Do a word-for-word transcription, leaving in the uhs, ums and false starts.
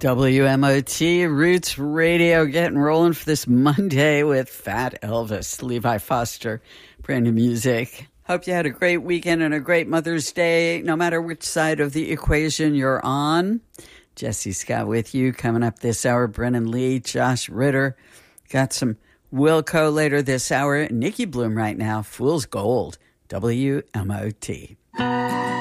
W M O T Roots Radio getting rolling for this Monday with Fat Elvis, Levi Foster, brand new music. Hope you had a great weekend and a great Mother's Day, no matter which side of the equation you're on. Jesse Scott with you. Coming up this hour, Brennan Lee, Josh Ritter. Got some Wilco later this hour. Nikki Bloom right now, Fool's Gold, W M O T.